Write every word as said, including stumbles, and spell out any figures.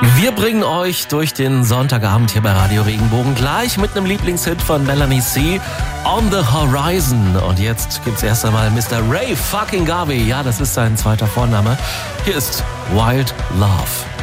Wir bringen euch durch den Sonntagabend hier bei Radio Regenbogen gleich mit einem Lieblingshit von Melanie C. On the Horizon. Und jetzt gibt's erst einmal Mister Ray fucking Garvey. Ja, das ist sein zweiter Vorname. Hier ist Wild Love.